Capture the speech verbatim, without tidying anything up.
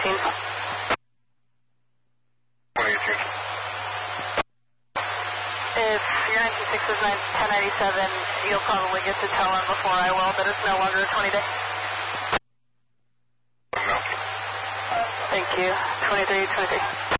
eighteen. twenty eighteen. If your nineteen six is ten ninety-seven, you'll probably get to tell him before I will that it's no longer a twenty day. No. Thank you. twenty-three, twenty-three.